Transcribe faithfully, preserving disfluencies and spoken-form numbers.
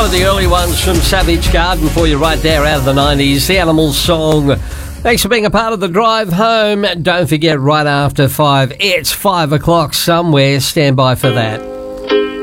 of the early ones from Savage Garden for you right there out of the nineties. The Animals song. Thanks for being a part of the drive home. Don't forget, right after five, it's five o'clock somewhere. Stand by for that.